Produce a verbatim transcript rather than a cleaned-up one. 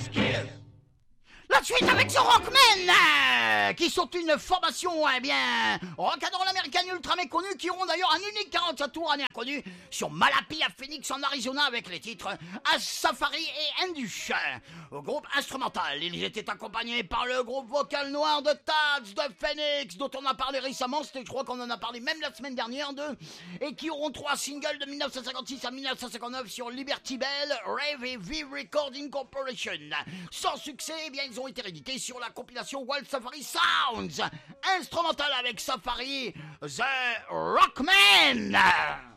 La suite avec The Rockmen, euh, qui sont une formation, eh bien, rock'n'roll américaine ultra méconnue, qui auront d'ailleurs un unique quarante-sept tours année inconnue sur Malapi à Phoenix en Arizona avec les titres à Safari et Indush. Au groupe instrumental, ils étaient accompagnés par le groupe vocal noir de Tats de Phoenix, dont on a parlé récemment, c'était, je crois qu'on en a parlé même la semaine dernière d'eux, et qui auront trois singles de dix-neuf cent cinquante-six à dix-neuf cent cinquante-neuf sur Liberty Bell, Rave et V Recording Corporation. Sans succès, eh bien, ils ont été réédités sur la compilation Wild Safari Sounds, instrumental avec Safari, The Rockmen.